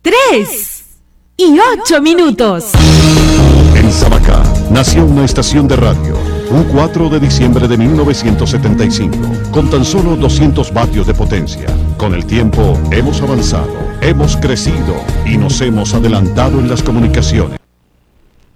3:08. En Sabacá nació una estación de radio, un 4 de diciembre de 1975, con tan solo 200 vatios de potencia. Con el tiempo hemos avanzado, hemos crecido y nos hemos adelantado en las comunicaciones.